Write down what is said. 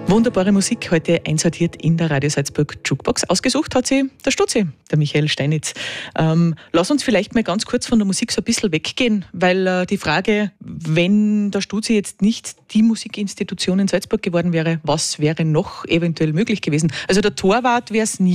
Wunderbare Musik heute einsortiert in der Radio Salzburg Jukebox. Ausgesucht hat sie der Stutzi, der Michael Steinitz. Lass uns vielleicht mal ganz kurz von der Musik so ein bisschen weggehen, weil die Frage, wenn der Stutzi jetzt nicht die Musikinstitution in Salzburg geworden wäre, was wäre noch eventuell möglich gewesen? Also der Torwart wäre es nie